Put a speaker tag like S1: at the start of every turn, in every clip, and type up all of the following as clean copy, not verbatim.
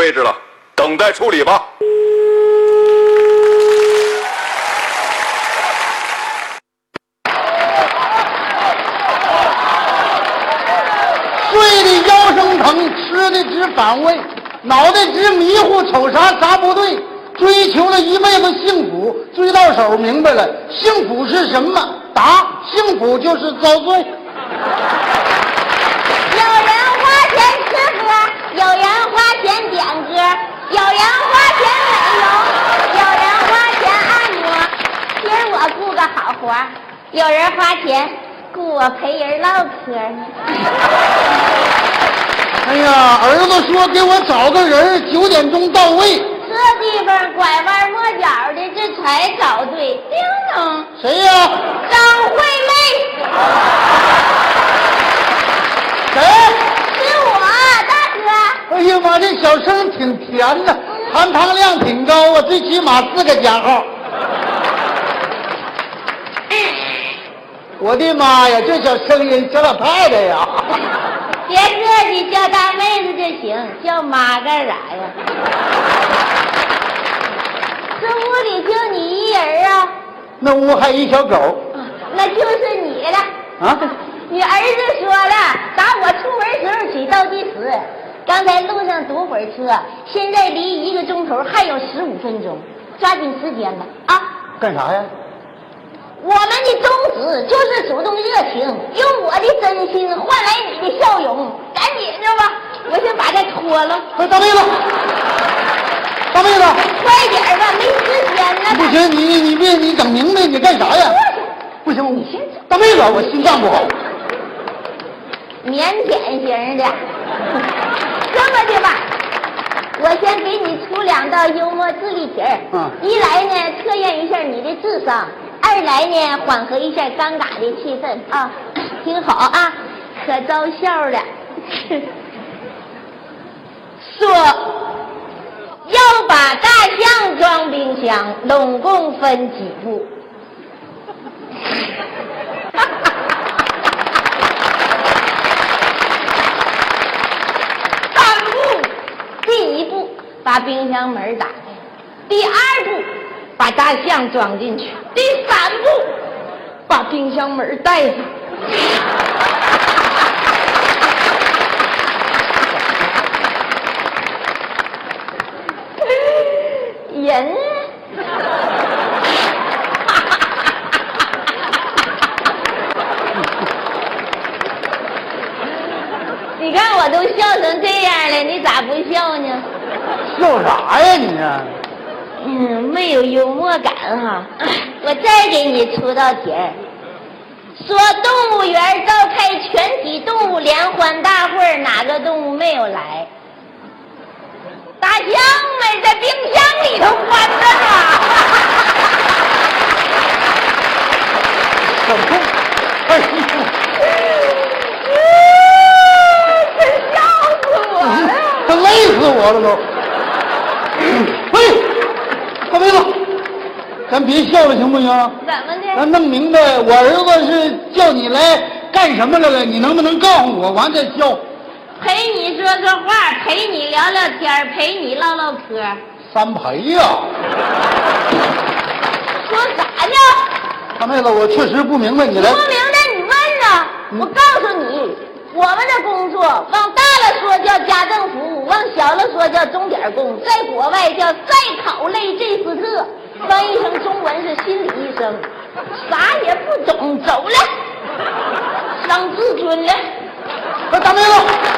S1: 位置了，等待处理吧。
S2: 睡的腰生疼，吃的直反胃，脑袋直迷糊，瞅啥不对。追求了一辈子幸福，追到手明白了，幸福是什么？答：幸福就是遭罪。
S3: 有人花钱吃喝，有人花钱点歌，有人花钱美容，有人花钱按摩，听我雇个好活，有人花钱雇我陪人唠嗑呢。
S2: 哎呀，儿子说给我找个人，9点钟到位。
S3: 这地方拐弯抹角的，这才找对。叮咚，
S2: 谁呀？
S3: 张惠妹。
S2: 谁？
S3: 是我，大哥。
S2: 哎呀妈，这小声挺甜的，含糖量挺高啊，最起码4个加号。我的妈呀，这小声音，小老太太呀！
S3: 别客气，叫大妹子就行，叫妈干啥呀？这屋里就你一人啊？
S2: 那屋还一小狗。
S3: 那就是你了。
S2: 啊？
S3: 你儿子说了，打我出门时候起倒计时，刚才路上堵会儿车，现在离1个钟头还有15分钟，抓紧时间吧啊！
S2: 干啥呀？
S3: 我们的宗旨就是主动热情，用我的真心换来你的笑容。赶紧的吧，我先把这脱了。
S2: 快，大妹子，大妹子，
S3: 快点吧，没时间了。
S2: 不行，你整明白，你干啥呀？不行，
S3: 你先走。
S2: 大妹子，我心脏不好。
S3: 腼腆型的，这么的吧，我先给你出2道幽默智力题儿。一来呢，测验一下你的智商。2来呢，缓和一下尴尬的气氛啊！听好啊，可招笑了。说要把大象装冰箱，拢共分几步？3步。第1步，把冰箱门打开；第2步，把大象装进去；第3步，把冰箱门带上。人你看我都笑成这样了，你咋不笑呢？
S2: 笑啥呀你呀？
S3: 没有幽默感哈。我再给你出道题儿，说动物园召开全体动物联欢大会，哪个动物没有来？大象们在冰箱里头关着呢。
S2: 什么？哎
S3: 真笑死我了！
S2: 他累死我了都。喂，大妹子，咱别笑了行不行？
S3: 怎么的？
S2: 咱弄明白，我儿子是叫你来干什么来了？你能不能告诉我，完再笑？
S3: 陪你说说话，陪你聊聊天，陪你唠唠嗑。
S2: 3陪呀！
S3: 说啥呢？
S2: 大妹子，我确实不明白你来。
S3: 不明白你问呢？我告诉你，我们的工作往大了说叫家政服务，往小了说叫钟点工，在国外叫赛考类这斯特，翻译成中文是心理医生。啥也不懂，走了，伤自尊了。
S2: 大妹子，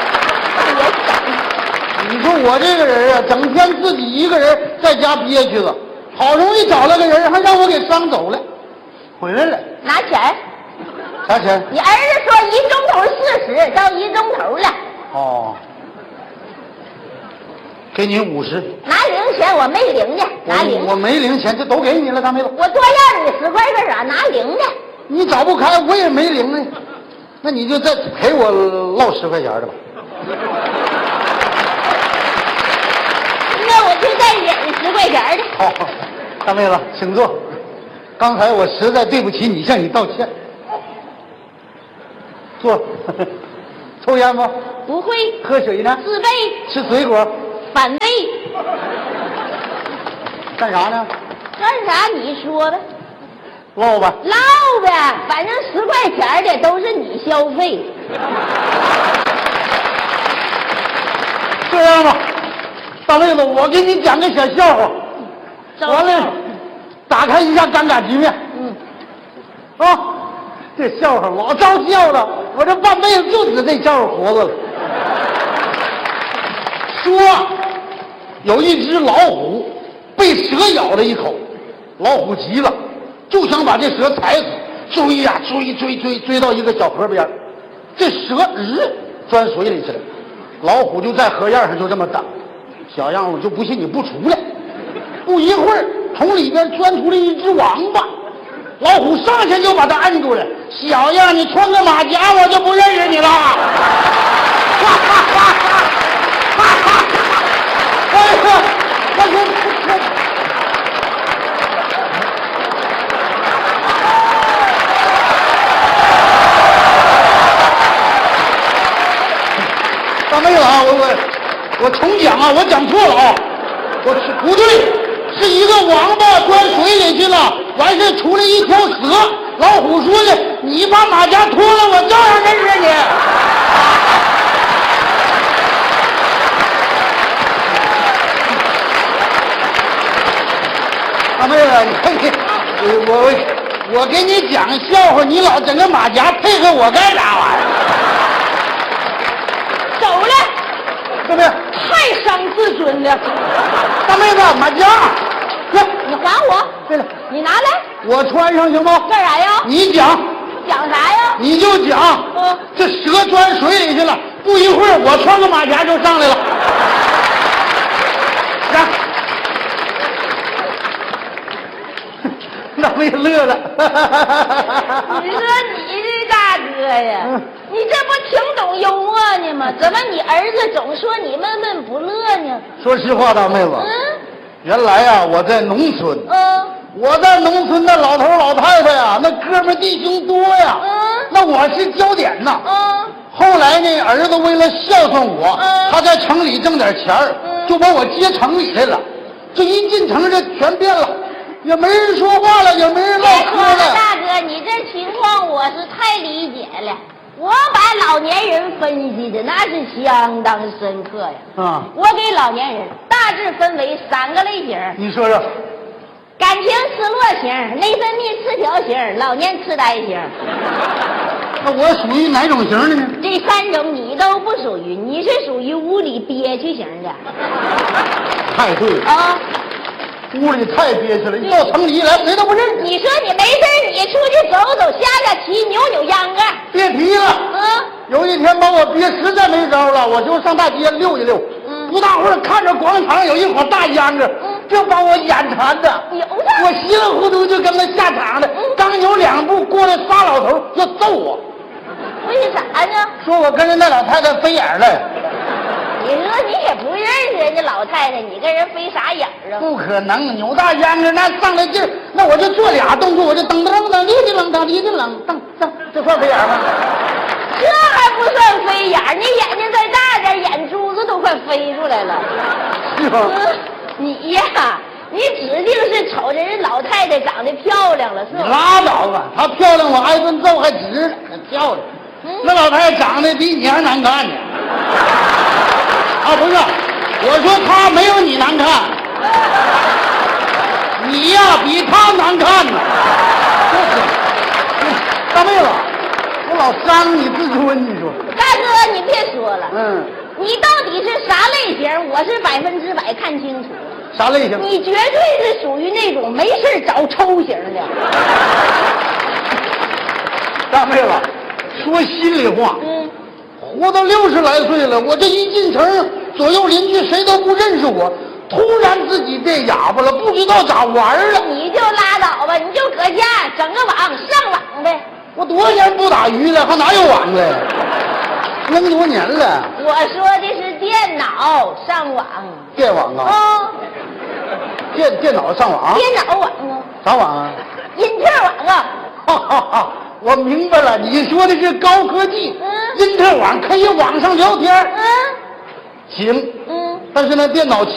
S2: 你说我这个人啊，整天自己一个人在家憋屈了，好容易找了个人，还让我给伤走了，回来了。
S3: 拿钱。
S2: 啥钱？
S3: 你儿子说1钟头40，到1钟头了。
S2: 哦，给你50。
S3: 拿零钱，我没零的，拿零。
S2: 我没零钱，这都给你了，大妹子。
S3: 我多要你10块干啥？拿零的。
S2: 你找不开，我也没零呢。那你就再赔我落10块钱的吧。
S3: 那我就再忍10块钱的。
S2: 好，大妹子，请坐。刚才我实在对不起你，向你道歉。坐。抽烟吗？
S3: 不会。
S2: 喝水呢？
S3: 自备。
S2: 吃水果？
S3: 反备。
S2: 干啥呢？
S3: 干啥你说呗，
S2: 唠吧。
S3: 唠呗，反正10块钱的都是你消费。
S2: 这样吧，大妹子，我给你讲个小笑话。完了，打开一下尴尬局面。啊，这笑话老招笑了，我这半辈子就指这笑话活着了。说有一只老虎被蛇咬了一口，老虎急了，就想把这蛇踩死，追呀追到一个小河边，这蛇钻水里去了，老虎就在河沿上就这么等，小样我就不信你不出来。不一会儿，从里边钻出了一只王八，老虎上前就把它按住了。小样，你穿个马甲，我就不认识你了。哎呀，大妹子啊，我重讲啊，我讲错了啊，我不对。是一个王八钻水里去了，完事出来一条蛇。老虎说的：“你把马甲脱了，我照样认识你。”大妹子，你看你，我给你讲笑话，你老整个马甲配合我干啥玩意儿？
S3: 走了，
S2: 对不对？
S3: 太伤自尊了。
S2: 大妹子，马甲。
S3: 你还我？
S2: 对了，
S3: 你拿来，
S2: 我穿上行吗？
S3: 干啥呀？
S2: 你讲，
S3: 讲啥呀？
S2: 你就讲。这蛇钻水里去了，不一会儿我穿个马甲就上来了。来，那没乐了。
S3: 你说你这大哥呀，你这不挺懂幽默呢吗？怎么你儿子总说你闷闷不乐呢？
S2: 说实话，大妹子。原来啊，我在农村。我在农村的老头老太太呀，那哥们弟兄多呀。那我是焦点呐。后来呢，儿子为了孝顺我，他在城里挣点钱儿，就把我接城里来了。这一进城，这全变了，也没人说话了，也没人唠嗑了。
S3: 大哥，你这情况我是太理解了。我把老年人分析的那是相当深刻呀。我给老年人大致分为3个类型。
S2: 你说说。
S3: 感情失落型、内分泌失调型、老年痴呆型。
S2: 那我属于哪种型的呢？
S3: 这3种你都不属于，你是属于屋里憋屈型的。
S2: 太对了啊！屋里太憋屈了，一到城里一来，谁都不认识。
S3: 你说你没事你出去走走、下棋、扭扭秧歌。
S2: 别提了。有一天把我憋实在没招了，我就上大街溜一溜。不大会儿看着广场有一伙大秧歌，就把我眼馋的。我稀里糊涂就跟他下场了。刚扭2步，过来仨老头要揍我。
S3: 为啥呢？
S2: 说我跟人那老太太飞眼了。
S3: 你说你也不认识人家老太太，你跟人飞啥眼啊？
S2: 不可能，扭大秧歌那上来劲儿，那我就做俩动作，我就噔噔噔哩哩楞噔哩哩楞噔噔，这算飞眼吗？
S3: 这还不算飞眼，你眼睛再大点，眼珠子都快飞出来了。
S2: 是吗？
S3: 你呀，你指定是瞅着人老太太长得漂亮了，是吧？
S2: 你拉倒吧，她漂亮我挨顿揍还值呢，漂亮。那老太太长得比你还难看呢。啊，不是，我说她没有你难看，你呀比她难看呢。大妹子，我老伤你自尊，你说。
S3: 大哥，你别说了。你到底是啥类型？我是100%看清楚。
S2: 啥类型？
S3: 你绝对是属于那种没事找抽型的。
S2: 大妹子，说心里话，活到60来岁了，我这一进城，左右邻居谁都不认识我，突然自己变哑巴了，不知道咋玩了。
S3: 你就拉倒吧，你就搁家整个网上网呗。
S2: 我多少年不打鱼了，还哪有网了？那么多年了。
S3: 我说的是电脑上网。
S2: 电网啊？电脑上网？
S3: 电脑网啊？
S2: 啥网啊？
S3: 因特网啊。
S2: 哈哈哈，我明白了，你说的是高科技。因特网可以网上聊天。行。但是那电脑